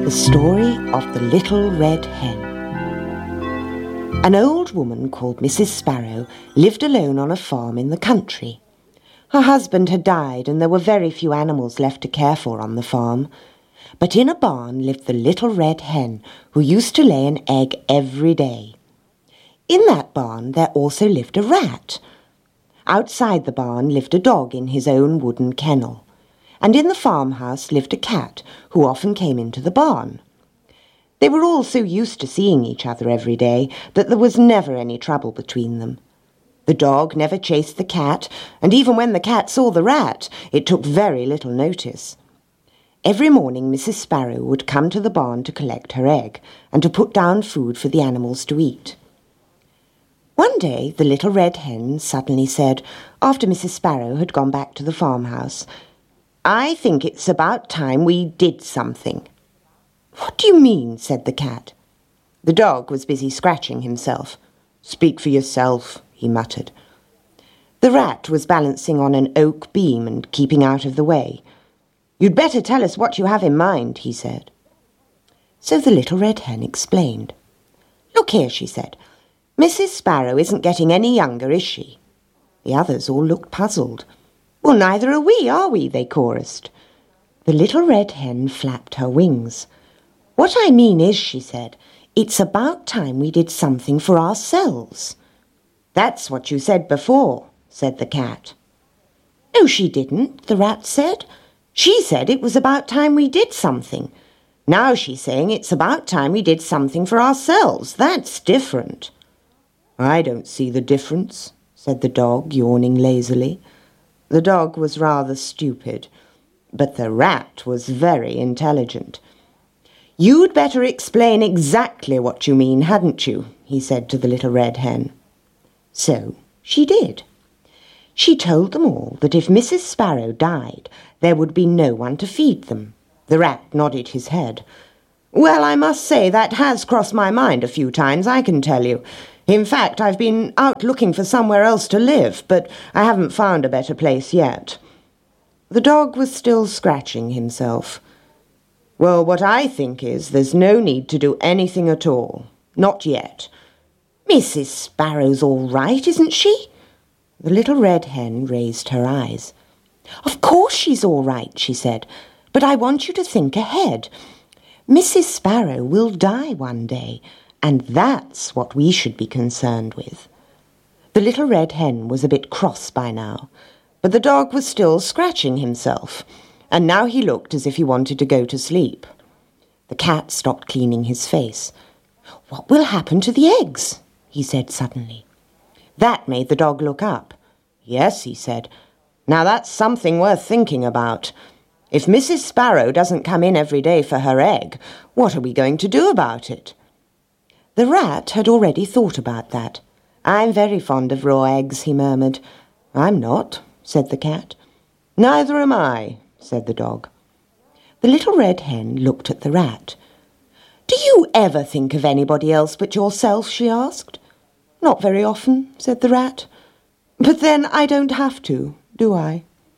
The story of the Little Red Hen. An old woman called Mrs. Sparrow lived alone on a farm in the country. Her husband had died and there were very few animals left to care for on the farm. But in a barn lived the little red hen, who used to lay an egg every day. In that barn there also lived a rat. Outside the barn lived a dog in his own wooden kennel. And in the farmhouse lived a cat, who often came into the barn. They were all so used to seeing each other every day that there was never any trouble between them. The dog never chased the cat, and even when the cat saw the rat, it took very little notice. Every morning Mrs. Sparrow would come to the barn to collect her egg, and to put down food for the animals to eat. One day the little red hen suddenly said, after Mrs. Sparrow had gone back to the farmhouse, "I think it's about time we did something." "What do you mean?" said the cat. The dog was busy scratching himself. "Speak for yourself," he muttered. The rat was balancing on an oak beam and keeping out of the way. "You'd better tell us what you have in mind," he said. So the little red hen explained. "Look here," she said. "Mrs. Sparrow isn't getting any younger, is she?" The others all looked puzzled. "Well, neither are we?" they chorused. The little red hen flapped her wings. "What I mean is," she said, "it's about time we did something for ourselves." "That's what you said before," said the cat. "No, she didn't," the rat said. "She said it was about time we did something. Now she's saying it's about time we did something for ourselves. That's different." "I don't see the difference," said the dog, yawning lazily. The dog was rather stupid, but the rat was very intelligent. "You'd better explain exactly what you mean, hadn't you?" he said to the little red hen. So she did. She told them all that if Mrs. Sparrow died, there would be no one to feed them. The rat nodded his head. "Well, I must say that has crossed my mind a few times, I can tell you. In fact, I've been out looking for somewhere else to live, but I haven't found a better place yet." The dog was still scratching himself. "Well, what I think is there's no need to do anything at all. Not yet." "Mrs. Sparrow's all right, isn't she?" The little red hen raised her eyes. "Of course she's all right," she said, "but I want you to think ahead. Mrs. Sparrow will die one day, and that's what we should be concerned with." The little red hen was a bit cross by now, but the dog was still scratching himself, and now he looked as if he wanted to go to sleep. The cat stopped cleaning his face. "What will happen to the eggs?" he said suddenly. That made the dog look up. "Yes," he said. "Now that's something worth thinking about. If Mrs. Sparrow doesn't come in every day for her egg, what are we going to do about it?" The rat had already thought about that. "I'm very fond of raw eggs," he murmured. "I'm not," said the cat. "Neither am I," said the dog. The little red hen looked at the rat. "Do you ever think of anybody else but yourself?" she asked. "Not very often," said the rat. "But then I don't have to, do I?"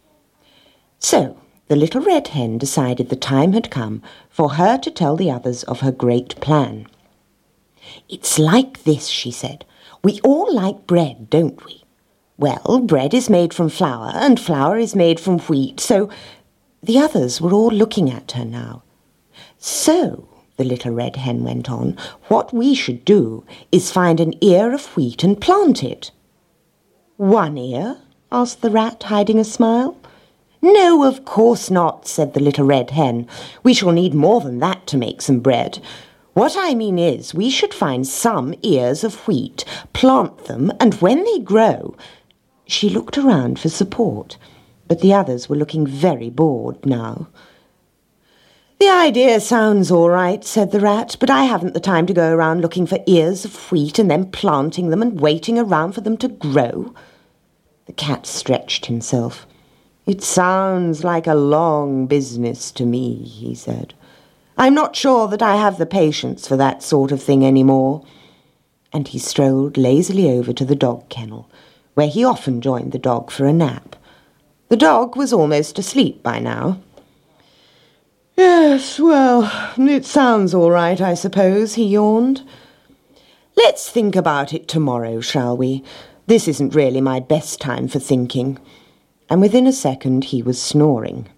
So the little red hen decided the time had come for her to tell the others of her great plan. "It's like this," she said. "We all like bread, don't we? Well, bread is made from flour, and flour is made from wheat, so—" The others were all looking at her now. "So," the little red hen went on, "what we should do is find an ear of wheat and plant it." "One ear?" asked the rat, hiding a smile. "No, of course not," said the little red hen. "We shall need more than that to make some bread. What I mean is, we should find some ears of wheat, plant them, and when they grow—" She looked around for support, but the others were looking very bored now. "The idea sounds all right," said the rat, "but I haven't the time to go around looking for ears of wheat and then planting them and waiting around for them to grow." The cat stretched himself. "It sounds like a long business to me," he said. "I'm not sure that I have the patience for that sort of thing any more." And he strolled lazily over to the dog kennel, where he often joined the dog for a nap. The dog was almost asleep by now. Yes, well, it sounds all right, I suppose, he yawned. Let's think about it tomorrow, shall we? This isn't really my best time for thinking. And within a second he was snoring.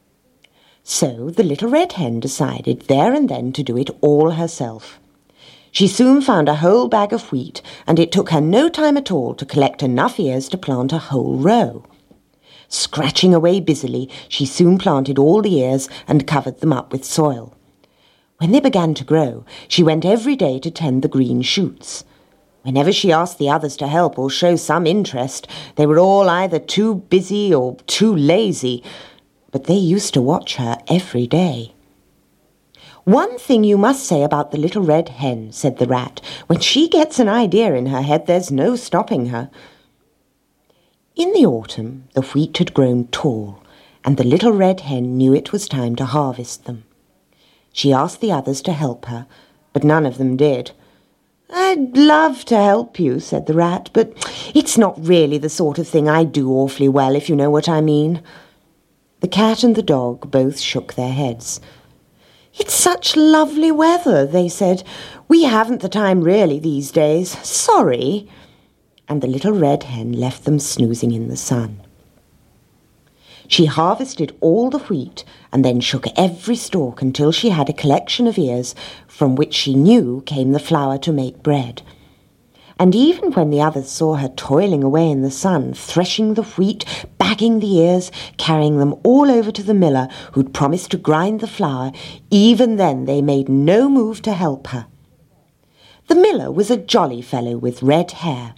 So the little red hen decided there and then to do it all herself. She soon found a whole bag of wheat, and it took her no time at all to collect enough ears to plant a whole row. Scratching away busily, she soon planted all the ears and covered them up with soil. When they began to grow, she went every day to tend the green shoots. Whenever she asked the others to help or show some interest, they were all either too busy or too lazy, but they used to watch her every day. One thing you must say about the little red hen, said the rat. When she gets an idea in her head, there's no stopping her. In the autumn, the wheat had grown tall, and the little red hen knew it was time to harvest them. She asked the others to help her, but none of them did. I'd love to help you, said the rat, but it's not really the sort of thing I do awfully well, if you know what I mean. The cat and the dog both shook their heads. It's such lovely weather, they said. We haven't the time really these days. Sorry. And the little red hen left them snoozing in the sun. She harvested all the wheat and then shook every stalk until she had a collection of ears from which she knew came the flour to make bread. And even when the others saw her toiling away in the sun, threshing the wheat, bagging the ears, carrying them all over to the miller who'd promised to grind the flour, even then they made no move to help her. The miller was a jolly fellow with red hair.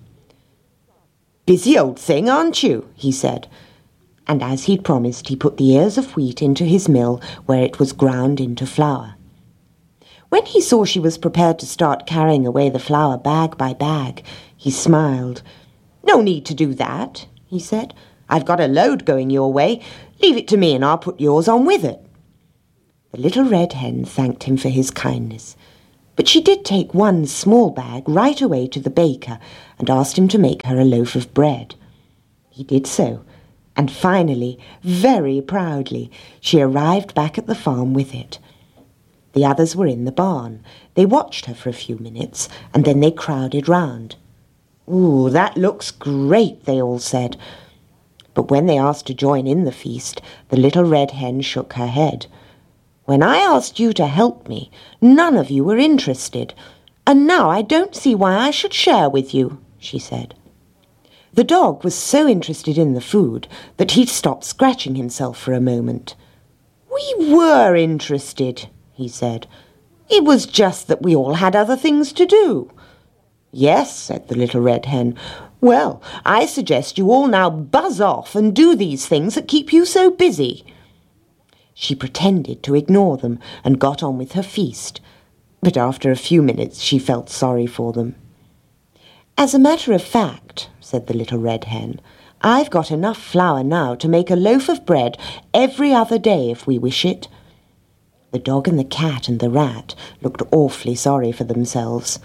"Busy old thing, aren't you?" he said. And as he'd promised, he put the ears of wheat into his mill where it was ground into flour. When he saw she was prepared to start carrying away the flour bag by bag, he smiled. "No need to do that," he said. "I've got a load going your way. Leave it to me and I'll put yours on with it." The little red hen thanked him for his kindness, but she did take one small bag right away to the baker and asked him to make her a loaf of bread. He did so, and finally, very proudly, she arrived back at the farm with it. The others were in the barn. They watched her for a few minutes, and then they crowded round. "Ooh, that looks great," they all said. But when they asked to join in the feast, the little red hen shook her head. "When I asked you to help me, none of you were interested, and now I don't see why I should share with you," she said. The dog was so interested in the food that he'd stopped scratching himself for a moment. "We were interested," he said. "It was just that we all had other things to do." "Yes," said the little red hen. "Well, I suggest you all now buzz off and do these things that keep you so busy." She pretended to ignore them and got on with her feast, but after a few minutes she felt sorry for them. "As a matter of fact," said the little red hen, "I've got enough flour now to make a loaf of bread every other day if we wish it." The dog and the cat and the rat looked awfully sorry for themselves.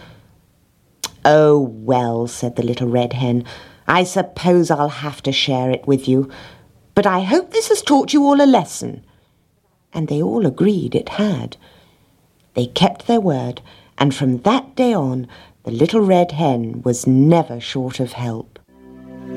"Oh, well," said the little red hen, "I suppose I'll have to share it with you, but I hope this has taught you all a lesson." And they all agreed it had. They kept their word, and from that day on, the little red hen was never short of help.